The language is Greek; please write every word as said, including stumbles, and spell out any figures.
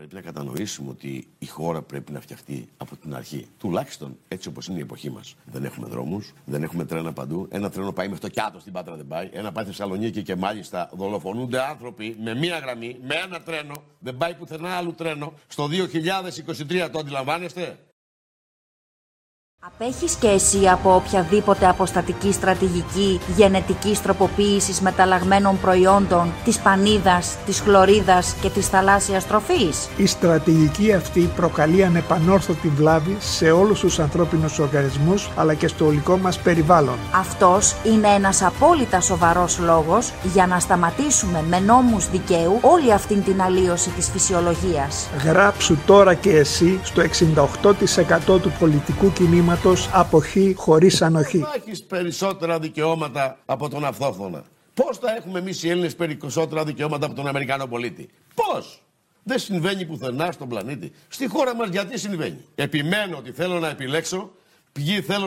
Πρέπει να κατανοήσουμε ότι η χώρα πρέπει να φτιαχτεί από την αρχή. Τουλάχιστον έτσι όπως είναι η εποχή μας. Δεν έχουμε δρόμους, δεν έχουμε τρένα παντού. Ένα τρένο πάει μέχρι το Κιάτο, στην Πάτρα δεν πάει. Ένα πάει στη Θεσσαλονίκη και μάλιστα δολοφονούνται άνθρωποι με μία γραμμή, με ένα τρένο. Δεν πάει πουθενά άλλο τρένο. Στο δύο χιλιάδες είκοσι τρία το αντιλαμβάνεστε. Απέχεις και εσύ από οποιαδήποτε αποστατική στρατηγική γενετικής τροποποίησης μεταλλαγμένων προϊόντων, της πανίδας, της χλωρίδας και της θαλάσσιας τροφής? Η στρατηγική αυτή προκαλεί ανεπανόρθωτη βλάβη σε όλους τους ανθρώπινους οργανισμούς αλλά και στο ολικό μας περιβάλλον. Αυτός είναι ένας απόλυτα σοβαρός λόγος για να σταματήσουμε με νόμους δικαίου όλη αυτήν την αλλίωση της φυσιολογίας. Γράψου τώρα και εσύ στο εξήντα οκτώ τοις εκατό του πολιτικού κινήματος αποχή χωρίς ανοχή. Θα έχεις περισσότερα δικαιώματα από τον αυτόχθονα. Πώς θα έχουμε εμείς οι Έλληνες περισσότερα δικαιώματα από τον Αμερικανό πολίτη? Πώς? Δεν συμβαίνει πουθενά στον πλανήτη. Στη χώρα μας γιατί συμβαίνει? Επιμένω ότι θέλω να επιλέξω ποιοι θέλω